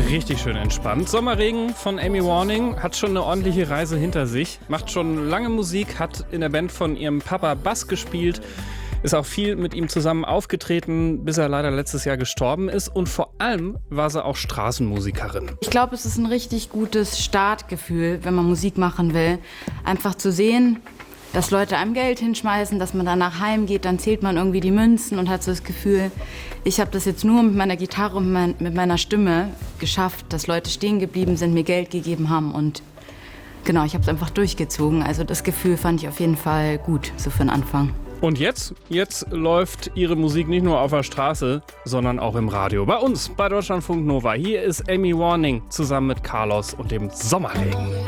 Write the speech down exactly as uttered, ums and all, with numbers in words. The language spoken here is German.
Richtig schön entspannt. Sommerregen von Amy Warning hat schon eine ordentliche Reise hinter sich, macht schon lange Musik, hat in der Band von ihrem Papa Bass gespielt, ist auch viel mit ihm zusammen aufgetreten, bis er leider letztes Jahr gestorben ist. Und vor allem war sie auch Straßenmusikerin. Ich glaube, es ist ein richtig gutes Startgefühl, wenn man Musik machen will. Einfach zu sehen, dass Leute einem Geld hinschmeißen, dass man danach heimgeht, dann zählt man irgendwie die Münzen und hat so das Gefühl, ich habe das jetzt nur mit meiner Gitarre und mein, mit meiner Stimme geschafft, dass Leute stehen geblieben sind, mir Geld gegeben haben und genau, ich habe es einfach durchgezogen. Also das Gefühl fand ich auf jeden Fall gut, so für den Anfang. Und jetzt? Jetzt läuft ihre Musik nicht nur auf der Straße, sondern auch im Radio. Bei uns, bei Deutschlandfunk Nova. Hier ist Amy Warning zusammen mit Carlos und dem Sommerregen.